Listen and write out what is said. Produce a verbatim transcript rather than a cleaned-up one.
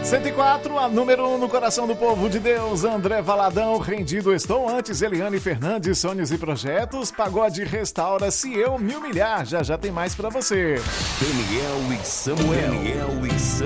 cento e quatro, a número um no coração do povo de Deus, André Valadão, rendido estou antes, Eliane Fernandes, sonhos e projetos, pagode restaura, se eu me humilhar, já já tem mais pra você. Daniel e Samuel. Daniel e Samuel.